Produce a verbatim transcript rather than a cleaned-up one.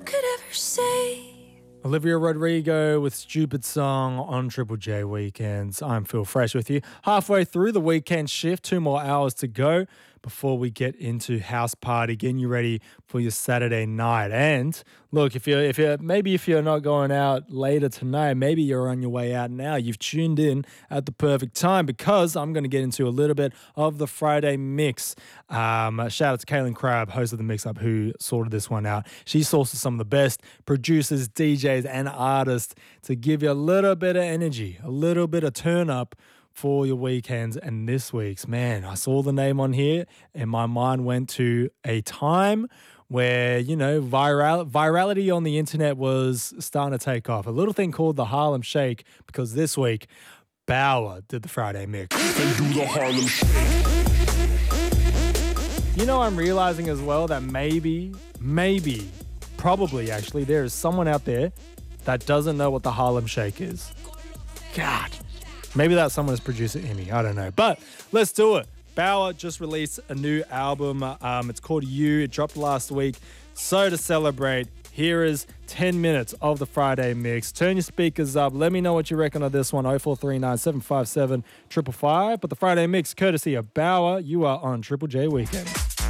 Could ever say. Olivia Rodrigo with Stupid Song on Triple J Weekends. I'm Phil Fresh with you. Halfway through the weekend shift, two more hours to go before we get into House Party, getting you ready for your Saturday night. And look, if you're if you're maybe if you're not going out later tonight, maybe you're on your way out now. You've tuned in at the perfect time because I'm going to get into a little bit of the Friday mix. Um, shout out to Kaylin Crabb, host of the Mix Up, who sorted this one out. She sources some of the best producers, D Js, and artists to give you a little bit of energy, a little bit of turn up for your weekends. And this week's, man, I saw the name on here and my mind went to a time where, you know, viral virality on the internet was starting to take off. A little thing called the Harlem Shake, because this week, Baauer did the Friday mix. And do the Harlem Shake. You know, I'm realizing as well that maybe, maybe, probably actually, there is someone out there that doesn't know what the Harlem Shake is. God. Maybe that someone is producer Emmy. I don't know. But let's do it. Baauer just released a new album. Um, it's called You. It dropped last week. So to celebrate, here is ten minutes of the Friday mix. Turn your speakers up. Let me know what you reckon of this one. oh four three nine, seven five seven, five five five. But the Friday mix, courtesy of Baauer, you are on Triple J Weekend.